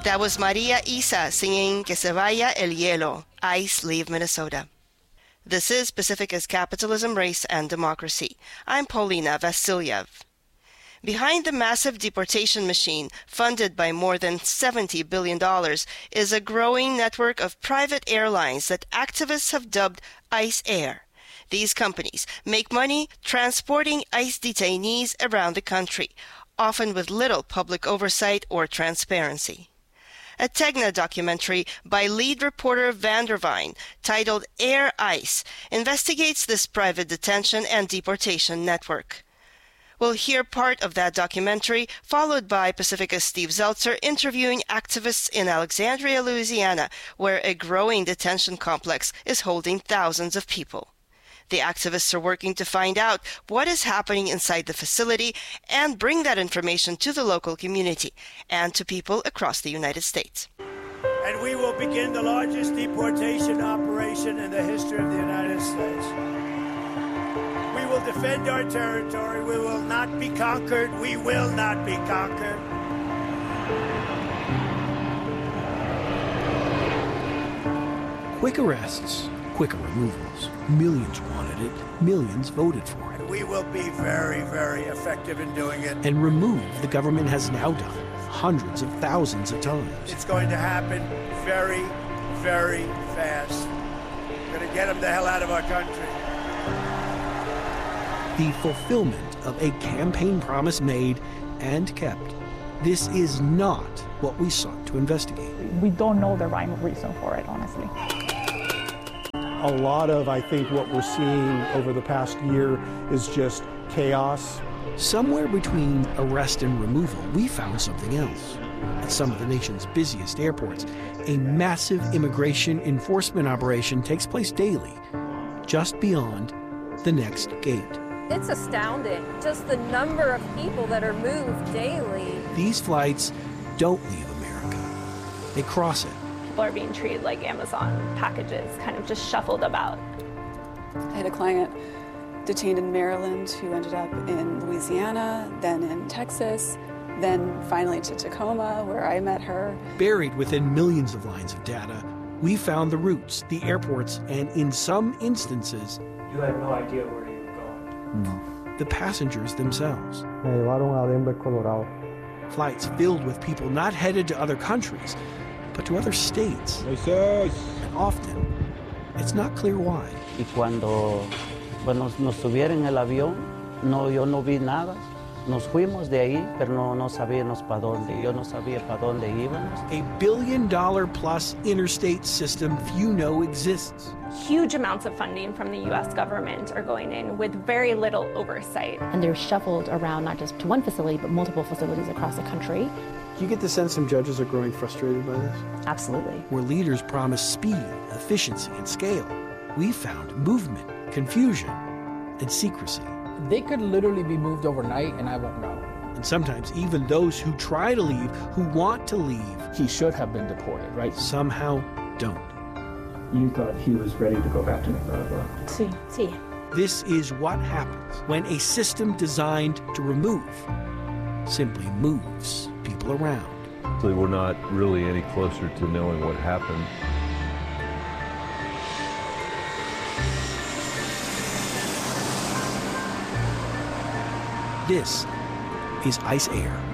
That was Maria Isa singing Que Se Vaya El Hielo, Ice Leave Minnesota. This is Pacifica's Capitalism, Race, and Democracy. I'm Paulina Vasilyev. Behind the massive deportation machine, funded by more than $70 billion, is a growing network of private airlines that activists have dubbed ICE Air. These companies make money transporting ICE detainees around the country, often with little public oversight or transparency. A Tegna documentary by lead reporter Van der Vine, titled Air ICE, investigates this private detention and deportation network. We'll hear part of that documentary, followed by Pacifica's Steve Zeltzer interviewing activists in Alexandria, Louisiana, where a growing detention complex is holding thousands of people. The activists are working to find out what is happening inside the facility and bring that information to the local community and to people across the United States. And we will begin the largest deportation operation in the history of the United States. We will defend our territory. We will not be conquered. We will not be conquered. Quick arrests, quicker removals. Millions wanted it. Millions voted for it. We will be very, very effective in doing it. And remove the government has now done hundreds of thousands of times. It's going to happen very, very fast. We're going to get them the hell out of our country. The fulfillment of a campaign promise made and kept. This is not what we sought to investigate. We don't know the rhyme or reason for it, honestly. A lot of, I think, what we're seeing over the past year is just chaos. Somewhere between arrest and removal, we found something else. At some of the nation's busiest airports, a massive immigration enforcement operation takes place daily, just beyond the next gate. It's astounding, just the number of people that are moved daily. These flights don't leave America. They cross it. People are being treated like Amazon packages, kind of just shuffled about. I had a client detained in Maryland who ended up in Louisiana, then in Texas, then finally to Tacoma, where I met her. Buried within millions of lines of data, we found the routes, the airports, and in some instances, you had no idea where you were going. No. The passengers themselves. Me llevaron a Denver, Colorado. Flights filled with people not headed to other countries, but to other states. And often, it's not clear why. Y cuando nos subieron en el avión, yo no vi nada. Nos fuimos de ahí, pero no sabíamos para dónde. Yo no sabía para dónde íbamos. A $1 billion-plus interstate system few know exists. Huge amounts of funding from the U.S. government are going in with very little oversight. And they're shuffled around not just to one facility, but multiple facilities across the country. Do you get the sense some judges are growing frustrated by this? Absolutely. Where leaders promise speed, efficiency, and scale, we found movement, confusion, and secrecy. They could literally be moved overnight and I won't know. And sometimes even those who try to leave, who want to leave, he should have been deported, right? Somehow don't. You thought he was ready to go back to Nicaragua? Sí. This is what happens when a system designed to remove simply moves people around. So we're not really any closer to knowing what happened. This is ICE Air.